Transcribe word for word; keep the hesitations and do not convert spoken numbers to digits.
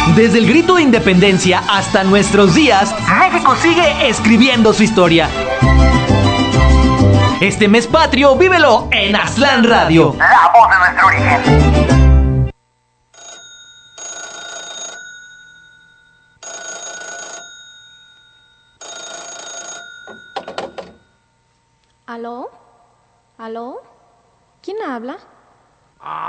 Desde el grito de independencia hasta nuestros días, México sigue escribiendo su historia. Este mes patrio, vívelo en Aztlán Radio, la voz de nuestro origen. ¿Aló? ¿Aló? ¿Quién habla?